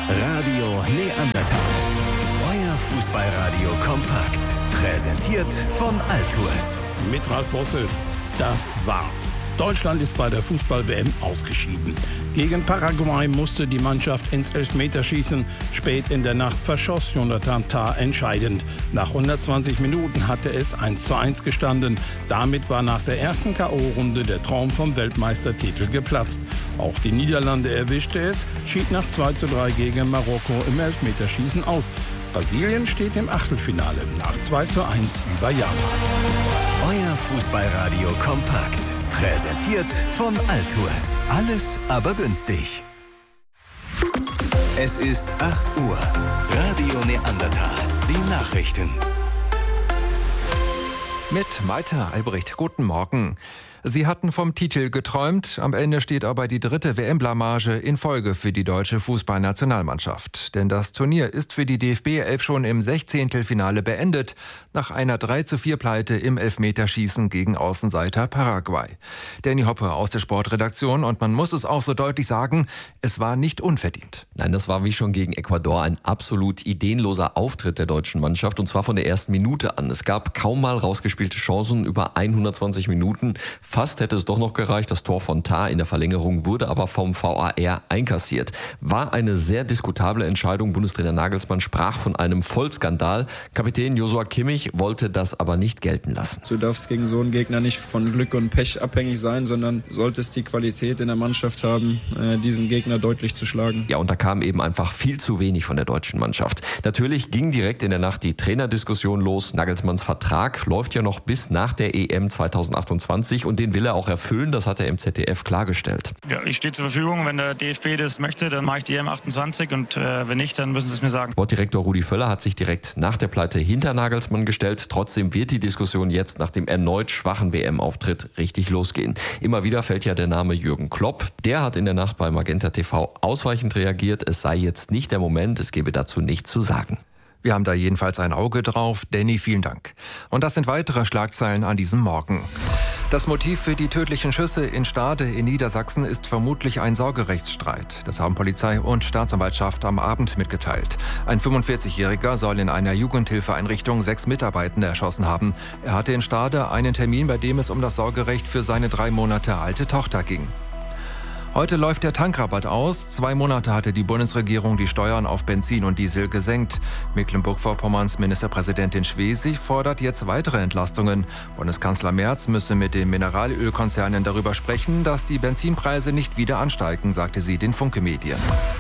Radio Neandertal. Euer Fußballradio kompakt. Präsentiert von Altours. Mit Ralf Bosse. Das war's. Deutschland ist bei der Fußball-WM ausgeschieden. Gegen Paraguay musste die Mannschaft ins Elfmeterschießen. Spät in der Nacht verschoss Jonathan Tah entscheidend. Nach 120 Minuten hatte es 1:1 gestanden. Damit war nach der ersten K.O.-Runde der Traum vom Weltmeistertitel geplatzt. Auch die Niederlande erwischte es, schied nach 2:3 gegen Marokko im Elfmeterschießen aus. Brasilien steht im Achtelfinale nach 2:1 über Japan. Euer Fußballradio kompakt. Präsentiert von Altours. Alles aber günstig. Es ist 8 Uhr. Radio Neandertal. Die Nachrichten. Mit Malte Albrecht. Guten Morgen. Sie hatten vom Titel geträumt, am Ende steht aber die 3. WM-Blamage in Folge für die deutsche Fußballnationalmannschaft. Denn das Turnier ist für die DFB 11 schon im 16. Finale beendet, nach einer 3:4-Pleite im Elfmeterschießen gegen Außenseiter Paraguay. Danny Hoppe aus der Sportredaktion, und man muss es auch so deutlich sagen, es war nicht unverdient. Nein, das war wie schon gegen Ecuador ein absolut ideenloser Auftritt der deutschen Mannschaft, und zwar von der ersten Minute an. Es gab kaum mal rausgespielte Chancen über 120 Minuten. Fast hätte es doch noch gereicht. Das Tor von Tah in der Verlängerung wurde aber vom VAR einkassiert. War eine sehr diskutable Entscheidung. Bundestrainer Nagelsmann sprach von einem Vollskandal. Kapitän Joshua Kimmich wollte das aber nicht gelten lassen. Du darfst gegen so einen Gegner nicht von Glück und Pech abhängig sein, sondern solltest die Qualität in der Mannschaft haben, diesen Gegner deutlich zu schlagen. Ja, und da kam eben einfach viel zu wenig von der deutschen Mannschaft. Natürlich ging direkt in der Nacht die Trainerdiskussion los. Nagelsmanns Vertrag läuft ja noch bis nach der EM 2028 und den will er auch erfüllen, das hat er im ZDF klargestellt. Ja, ich stehe zur Verfügung, wenn der DFB das möchte, dann mache ich die EM 28 und wenn nicht, dann müssen sie es mir sagen. Sportdirektor Rudi Völler hat sich direkt nach der Pleite hinter Nagelsmann gestellt. Trotzdem wird die Diskussion jetzt nach dem erneut schwachen WM-Auftritt richtig losgehen. Immer wieder fällt ja der Name Jürgen Klopp. Der hat in der Nacht bei Magenta TV ausweichend reagiert. Es sei jetzt nicht der Moment, es gebe dazu nichts zu sagen. Wir haben da jedenfalls ein Auge drauf. Danny, vielen Dank. Und das sind weitere Schlagzeilen an diesem Morgen. Das Motiv für die tödlichen Schüsse in Stade in Niedersachsen ist vermutlich ein Sorgerechtsstreit. Das haben Polizei und Staatsanwaltschaft am Abend mitgeteilt. Ein 45-Jähriger soll in einer Jugendhilfeeinrichtung 6 Mitarbeitende erschossen haben. Er hatte in Stade einen Termin, bei dem es um das Sorgerecht für seine 3 Monate alte Tochter ging. Heute läuft der Tankrabatt aus. 2 Monate hatte die Bundesregierung die Steuern auf Benzin und Diesel gesenkt. Mecklenburg-Vorpommerns Ministerpräsidentin Schwesig fordert jetzt weitere Entlastungen. Bundeskanzler Merz müsse mit den Mineralölkonzernen darüber sprechen, dass die Benzinpreise nicht wieder ansteigen, sagte sie den Funke-Medien.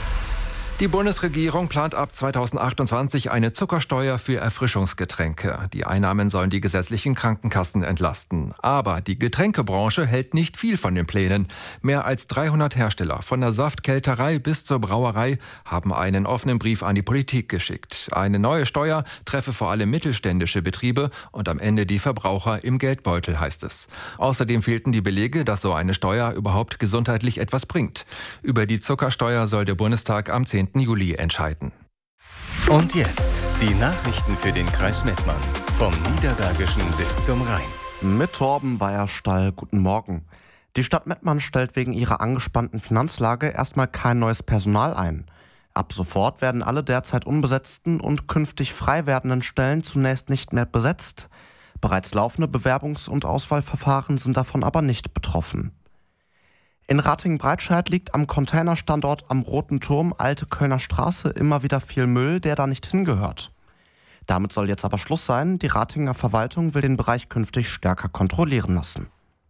Die Bundesregierung plant ab 2028 eine Zuckersteuer für Erfrischungsgetränke. Die Einnahmen sollen die gesetzlichen Krankenkassen entlasten. Aber die Getränkebranche hält nicht viel von den Plänen. Mehr als 300 Hersteller, von der Saftkälterei bis zur Brauerei, haben einen offenen Brief an die Politik geschickt. Eine neue Steuer treffe vor allem mittelständische Betriebe und am Ende die Verbraucher im Geldbeutel, heißt es. Außerdem fehlten die Belege, dass so eine Steuer überhaupt gesundheitlich etwas bringt. Über die Zuckersteuer soll der Bundestag am 10. Juli entscheiden. Und jetzt die Nachrichten für den Kreis Mettmann. Vom Niederbergischen bis zum Rhein. Mit Torben Weierstall, guten Morgen. Die Stadt Mettmann stellt wegen ihrer angespannten Finanzlage erstmal kein neues Personal ein. Ab sofort werden alle derzeit unbesetzten und künftig frei werdenden Stellen zunächst nicht mehr besetzt. Bereits laufende Bewerbungs- und Auswahlverfahren sind davon aber nicht betroffen. In Ratingen-Breitscheid liegt am Containerstandort am Roten Turm Alte Kölner Straße immer wieder viel Müll, der da nicht hingehört. Damit soll jetzt aber Schluss sein. Die Ratinger Verwaltung will den Bereich künftig stärker kontrollieren lassen.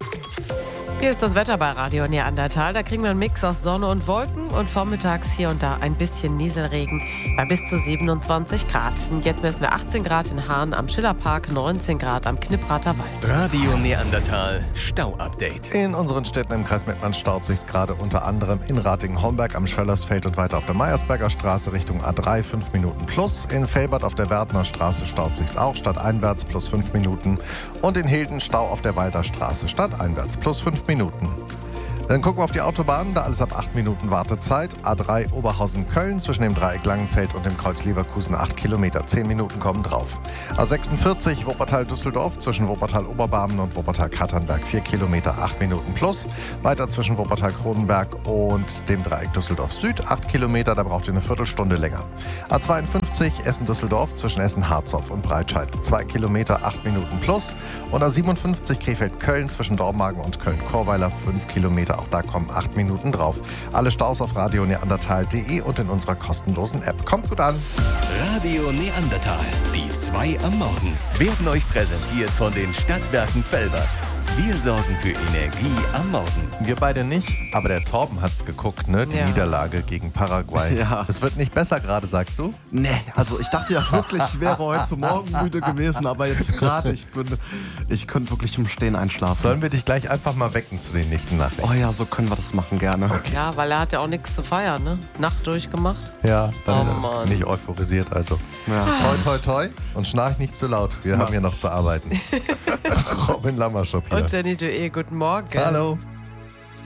Hier ist das Wetter bei Radio Neandertal. Da kriegen wir einen Mix aus Sonne und Wolken und vormittags hier und da ein bisschen Nieselregen bei bis zu 27 Grad. Und jetzt messen wir 18 Grad in Hahn am Schillerpark, 19 Grad am Knipprater Wald. Radio Neandertal Stau-Update. In unseren Städten im Kreis Mettmann staut sich gerade unter anderem in Ratingen-Homberg am Schöllersfeld und weiter auf der Meiersberger Straße Richtung A3 5 Minuten plus. In Velbert auf der Werdner Straße staut sich's auch stadteinwärts plus 5 Minuten. Und in Hilden Stau auf der Walder Straße stadteinwärts plus 5 Minuten. Dann gucken wir auf die Autobahnen, da alles ab 8 Minuten Wartezeit. A3 Oberhausen-Köln zwischen dem Dreieck Langenfeld und dem Kreuz Leverkusen 8 Kilometer, 10 Minuten kommen drauf. A46 Wuppertal-Düsseldorf zwischen Wuppertal-Oberbarmen und Wuppertal-Katernberg 4 Kilometer, 8 Minuten plus. Weiter zwischen Wuppertal-Kronenberg und dem Dreieck Düsseldorf Süd 8 Kilometer, da braucht ihr eine Viertelstunde länger. A52 Essen-Düsseldorf zwischen Essen-Harzopf und Breitscheid 2 Kilometer, 8 Minuten plus. Und A57 Krefeld-Köln zwischen Dormagen und Köln-Chorweiler 5 Kilometer. Auch da kommen 8 Minuten drauf. Alle Staus auf radioneandertal.de und in unserer kostenlosen App. Kommt gut an. Radio Neandertal, die 2 am Morgen, werden euch präsentiert von den Stadtwerken Velbert. Wir sorgen für Energie am Morgen. Wir beide nicht, aber der Torben hat's geguckt, ne? Die Niederlage gegen Paraguay. Ja. Es wird nicht besser gerade, sagst du? Nee, also ich dachte ja wirklich, ich wäre heute Morgen müde gewesen, aber jetzt gerade, ich könnte wirklich im Stehen einschlafen. Sollen wir dich gleich einfach mal wecken zu den nächsten Nachrichten? Oh ja, so können wir das machen, gerne. Okay. Ja, weil er hat ja auch nichts zu feiern, ne? Nacht durchgemacht. Ja, dann Mann. nicht euphorisiert also. Ja. Toi, toi, toi und schnarch nicht zu laut. Wir haben hier noch zu arbeiten. Robin Lammerschop hier. Und Jenny Dué, guten Morgen. Hallo.